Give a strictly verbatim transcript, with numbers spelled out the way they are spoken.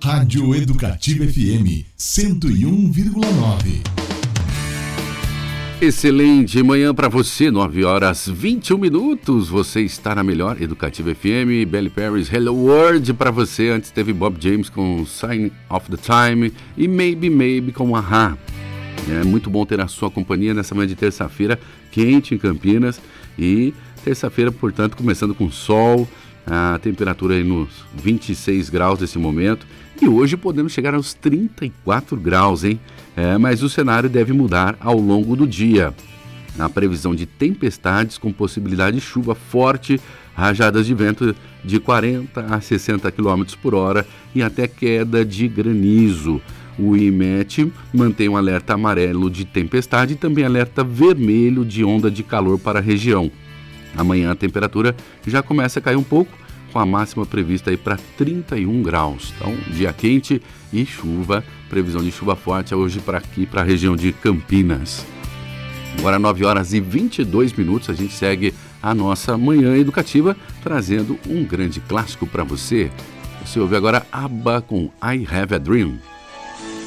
Rádio Educativa F M cento e um vírgula nove. Excelente manhã para você, nove horas e vinte e um minutos. Você está na melhor Educativa F M. Belly Paris, Hello World para você. Antes teve Bob James com Sign of the Time e Maybe Maybe com A-ha. É muito bom ter a sua companhia nessa manhã de terça-feira, quente em Campinas. E terça-feira, portanto, começando com sol, a temperatura aí nos vinte e seis graus nesse momento. E hoje podemos chegar aos trinta e quatro graus, hein? É, mas o cenário deve mudar ao longo do dia. Na previsão de tempestades com possibilidade de chuva forte, rajadas de vento de quarenta a sessenta quilômetros por hora e até queda de granizo. O IMET mantém um alerta amarelo de tempestade e também alerta vermelho de onda de calor para a região. Amanhã a temperatura já começa a cair um pouco, com a máxima prevista aí para trinta e um graus. Então, dia quente e chuva, previsão de chuva forte hoje para aqui, para a região de Campinas. Agora nove horas e vinte e dois minutos, a gente segue a nossa manhã educativa, trazendo um grande clássico para você. Você ouve agora ABBA com I Have a Dream.